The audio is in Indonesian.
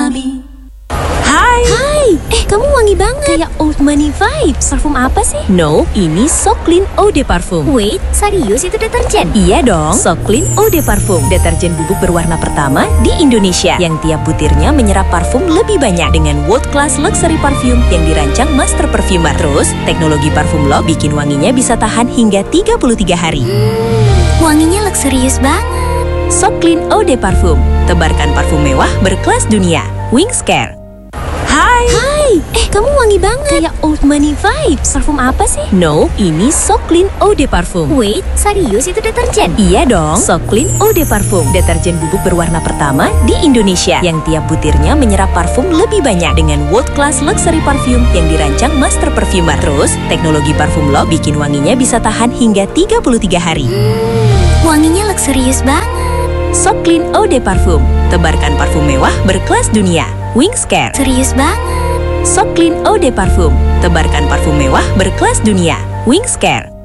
Mami. Hai! Kamu wangi banget. Kayak Old Money vibes. Parfum apa sih? No, ini So Clean Eau de Parfum. Wait, serius itu deterjen? Iya dong, So Clean Eau de Parfum. Deterjen bubuk berwarna pertama di Indonesia yang tiap butirnya menyerap parfum lebih banyak dengan world class luxury perfume yang dirancang master perfumer. Terus, teknologi parfum lock bikin wanginya bisa tahan hingga 33 hari. Wanginya luxurious banget. So Clean Eau de Parfum. Tebarkan parfum mewah berkelas dunia. Wings Care. Hai! Kamu wangi banget. Kayak Old Money vibes. Parfum apa sih? No, ini So Clean Eau de Parfum. Wait, serius itu deterjen? Iya dong, So Clean Eau de Parfum. Deterjen bubuk berwarna pertama di Indonesia yang tiap butirnya menyerap parfum lebih banyak dengan world class luxury perfume yang dirancang master perfumer. Terus, teknologi parfum lock bikin wanginya bisa tahan hingga 33 hari. Wanginya luxurious banget. So Clean Eau de Parfum. Tebarkan parfum mewah berkelas dunia. Wings Care. Serius banget. So Clean Eau de Parfum. Tebarkan parfum mewah berkelas dunia. Wings Care.